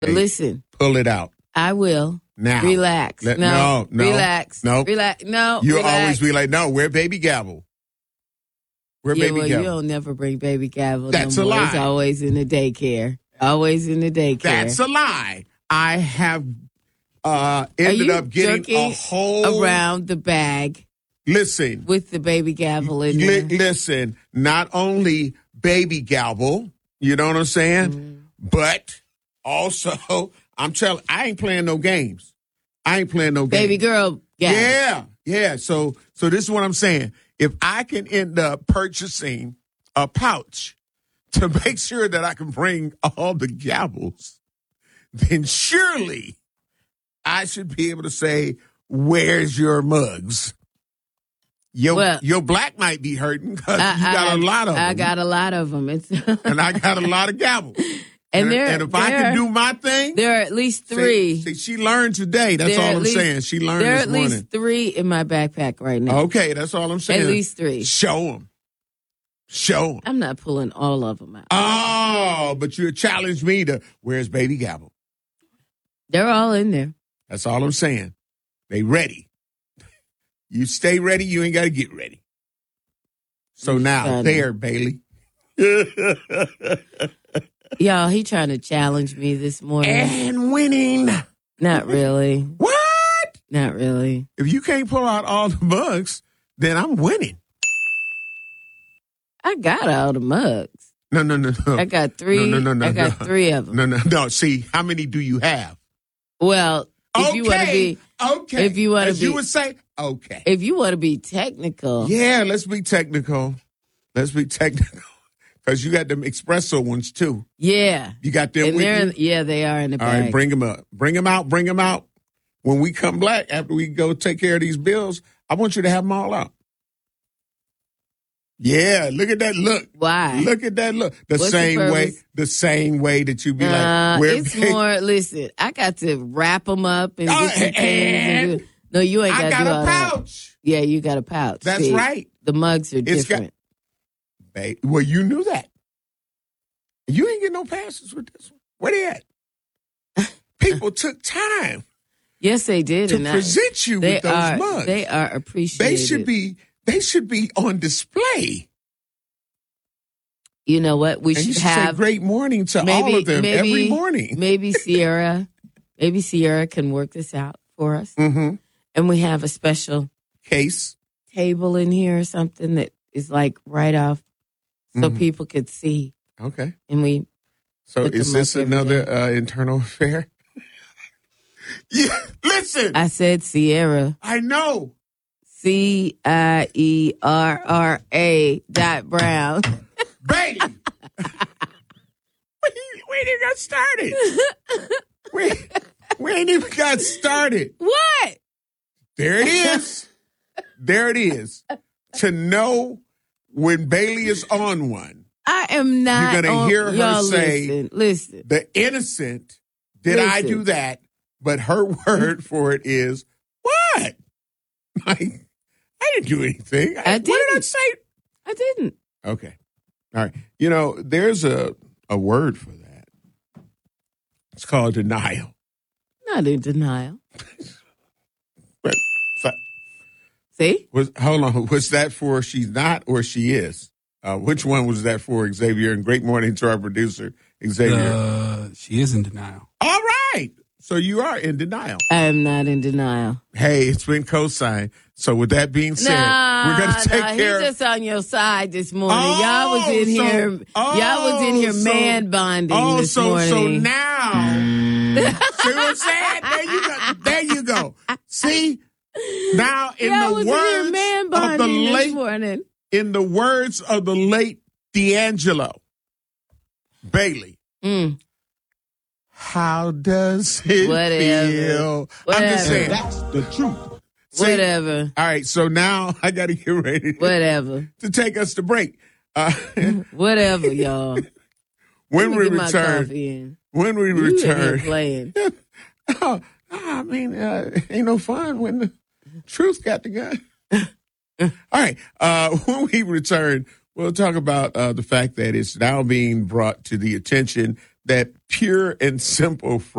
Hey, listen, pull it out. I will. Now. Relax. No. Relax. No. Relax. No. You relax. always be like, no, where Baby Gavel? Where Yeah, Baby well, Gavel? you don't never bring Baby Gavel. That's no a more. lie. It's always in the daycare. Always in the daycare. That's a lie. I have ended up getting a whole around the bag. Listen, with the Baby Gavel in there. Listen, not only Baby Gavel, you know what I'm saying, but also I ain't playing no games. Baby girl Gavel. Yeah. So this is what I'm saying. If I can end up purchasing a pouch to make sure that I can bring all the gavels, then surely I should be able to say, where's your mugs? Your black might be hurting because you got a lot of them. I got a lot of them. And I got a lot of gavels. And if I can do my thing. There are at least 3. See, she learned today. That's all I'm saying. She learned this morning. There are at least 3 in my backpack right now. Okay, that's all I'm saying. At least 3. Show them. I'm not pulling all of them out. Oh, but you challenged me to, where's Baby Gavel? They're all in there. That's all I'm saying. They ready. You stay ready, you ain't got to get ready. So now, there, Bailey. Y'all, he trying to challenge me this morning. And winning. Not really. What? Not really. If you can't pull out all the mugs, then I'm winning. I got all the mugs. No. I got 3. No. I got 3 of them. No. See, how many do you have? Well, if you want to be... Okay. If you want to be... you would say, okay. If you want to be technical... Yeah, let's be technical. Because you got them espresso ones, too. Yeah. You got them with you? Yeah, they are in the bag. All right, bring them up. Bring them out. When we come back, after we go take care of these bills, I want you to have them all out. Yeah, look at that look. Why? Look at that look. The same way that you be like, it's more, listen, I got to wrap them up and get some things. And do, no, you ain't got to do all that. I got a pouch. Yeah, you got a pouch. That's right. The mugs are different. Well, you knew that. You ain't get no passes with this one. Where they at? People took time. Yes, they did. To present you with those mugs. They are appreciated. They should be on display. You know what? We should have say great morning to all of them every morning. Maybe Sierra can work this out for us. Mm-hmm. And we have a special case table in here or something that is like right off so people could see. Okay. And so is this another internal affair? Yeah, listen. I said Sierra. I know. Cierra.Brown. Baby. we ain't even got started. we ain't even got started. What? There it is. There it is. To know when Bailey is on one. I am not. You're going to hear her say, listen. The innocent, I do that? But her word for it is, what? Like, I didn't do anything. I didn't. What did I say? I didn't. Okay. All right. You know, there's a word for that. It's called denial. Not in denial. But, see? Hold on. Was that for she's not or she is? Which one was that for, Xavier? And great morning to our producer, Xavier. She is in denial. All right. So you are in denial. I am not in denial. Hey, it's been co-signed. So with that being said, we're going to take care of... He's just on your side this morning. Y'all was in here man bonding this morning. So now... See what I'm saying? There you go. See? Now, in the words of the late D'Angelo Bailey, how does it feel? Whatever. I'm just saying. That's the truth. See? Whatever. All right, so now I got to get ready to take us to break. Whatever, y'all. When we return, playing. I mean, ain't no fun when the truth got the gun. All right, when we return, we'll talk about the fact that it's now being brought to the attention that pure and simple